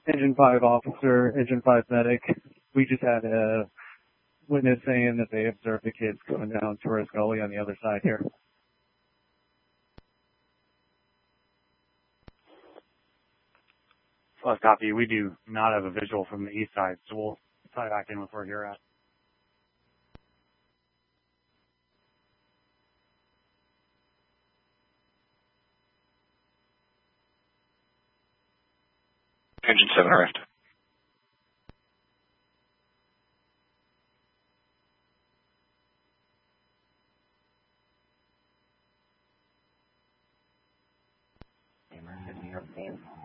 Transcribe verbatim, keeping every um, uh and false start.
Engine five officer, Engine five medic. We just had a witness saying that they observed the kids going down Tourist Gully on the other side here. Plus copy. We do not have a visual from the east side, so we'll tie back in with where you're at. Engine seven arrived. New York State.